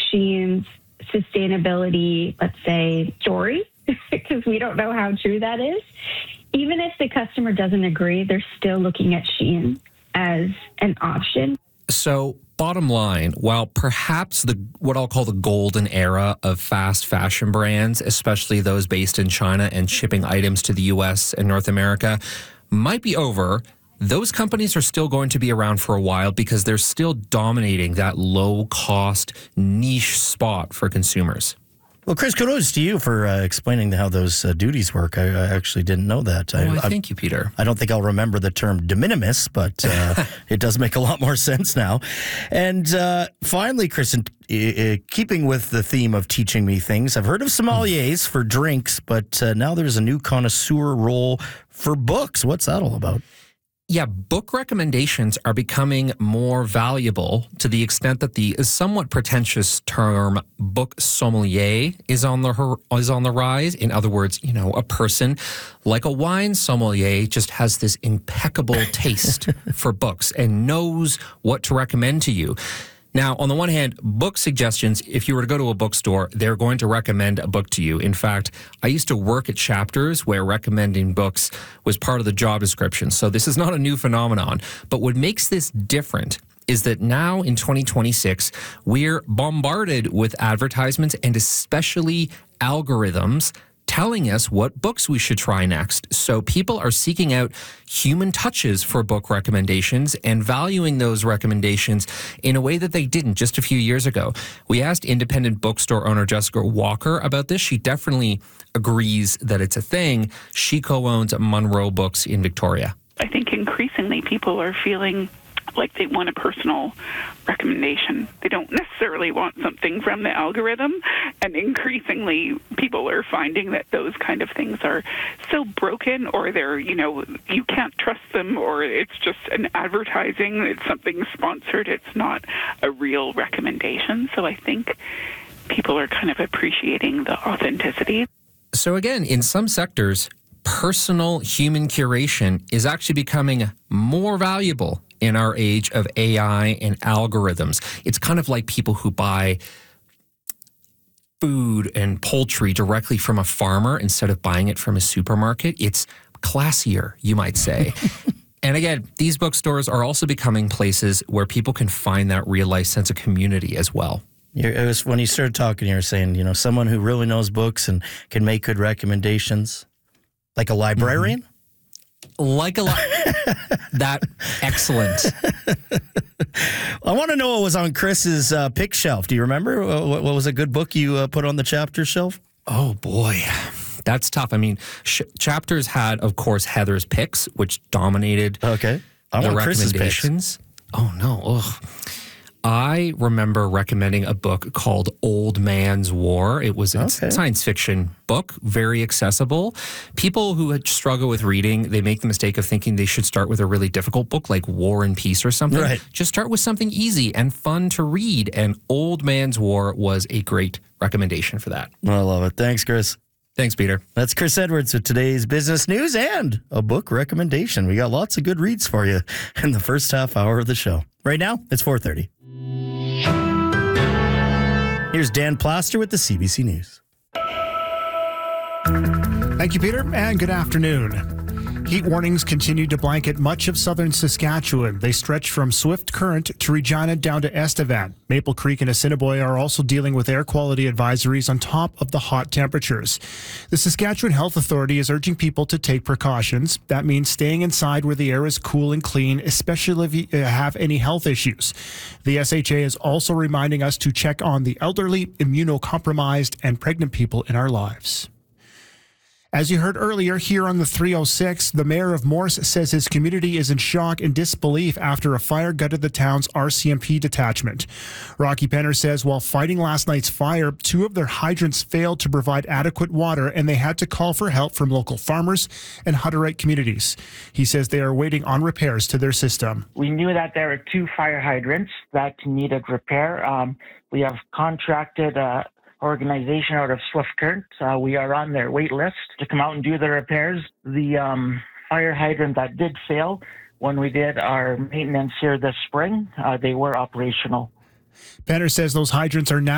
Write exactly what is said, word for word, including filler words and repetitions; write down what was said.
Shein's sustainability, let's say, story, because we don't know how true that is. Even if the customer doesn't agree, they're still looking at Shein as an option. So, bottom line, while perhaps the what I'll call the golden era of fast fashion brands, especially those based in China and shipping items to the U S and North America, might be over, those companies are still going to be around for a while because they're still dominating that low-cost niche spot for consumers. Well, Chris, kudos to you for uh, explaining how those uh, duties work. I, I actually didn't know that. Oh, I, I thank you, Peter. I don't think I'll remember the term de minimis, but uh, it does make a lot more sense now. And uh, finally, Chris, in, uh, keeping with the theme of teaching me things, I've heard of sommeliers for drinks, but uh, now there's a new connoisseur role for books. What's that all about? Yeah, book recommendations are becoming more valuable to the extent that the somewhat pretentious term book sommelier is on the is on the rise. In other words, you know, a person like a wine sommelier just has this impeccable taste for books and knows what to recommend to you. Now, on the one hand, book suggestions, if you were to go to a bookstore, they're going to recommend a book to you. In fact, I used to work at Chapters where recommending books was part of the job description. So this is not a new phenomenon. But what makes this different is that now in twenty twenty-six, we're bombarded with advertisements and especially algorithms telling us what books we should try next. So people are seeking out human touches for book recommendations and valuing those recommendations in a way that they didn't just a few years ago. We asked independent bookstore owner Jessica Walker about this. She definitely agrees that it's a thing. She co-owns Munro Books in Victoria. I think increasingly people are feeling like they want a personal recommendation. They don't necessarily want something from the algorithm. And increasingly, people are finding that those kind of things are so broken, or they're, you know, you can't trust them, or it's just an advertising. It's something sponsored. It's not a real recommendation. So I think people are kind of appreciating the authenticity. So again, in some sectors, personal human curation is actually becoming more valuable in our age of A I and algorithms. It's kind of like people who buy food and poultry directly from a farmer instead of buying it from a supermarket. It's classier, you might say. And again, these bookstores are also becoming places where people can find that real-life sense of community as well. You're, it was when you started talking, you were saying, you know, someone who really knows books and can make good recommendations, like a librarian? Mm-hmm. Like a lot. That, excellent. I want to know what was on Chris's uh, pick shelf. Do you remember? What, what was a good book you uh, put on the chapter shelf? Oh, boy. That's tough. I mean, sh- Chapters had, of course, Heather's picks, which dominated okay. I the want Chris's recommendations. Picks. Oh, no. Ugh. I remember recommending a book called Old Man's War. It was a okay. science fiction book, very accessible. People who struggle with reading, they make the mistake of thinking they should start with a really difficult book like War and Peace or something. Right. Just start with something easy and fun to read. And Old Man's War was a great recommendation for that. I love it. Thanks, Chris. Thanks, Peter. That's Chris Edwards with today's business news and a book recommendation. We got lots of good reads for you in the first half hour of the show. Right now, it's four thirty. Here's Dan Plaster with the C B C News. Thank you, Peter, and good afternoon. Heat warnings continue to blanket much of southern Saskatchewan. They stretch from Swift Current to Regina down to Estevan. Maple Creek and Assiniboia are also dealing with air quality advisories on top of the hot temperatures. The Saskatchewan Health Authority is urging people to take precautions. That means staying inside where the air is cool and clean, especially if you have any health issues. The S H A is also reminding us to check on the elderly, immunocompromised, and pregnant people in our lives. As you heard earlier here on the three oh six, the mayor of Morse says his community is in shock and disbelief after a fire gutted the town's R C M P detachment. Rocky Penner says while fighting last night's fire, two of their hydrants failed to provide adequate water and they had to call for help from local farmers and Hutterite communities. He says they are waiting on repairs to their system. We knew that there were two fire hydrants that needed repair. Um, we have contracted uh, organization out of Swift Current. Uh, we are on their wait list to come out and do the repairs. The um, fire hydrant that did fail, when we did our maintenance here this spring, uh, they were operational. Penner says those hydrants are now